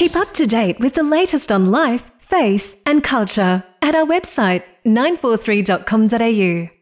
Keep up to date with the latest on life, faith and culture at our website 943.com.au.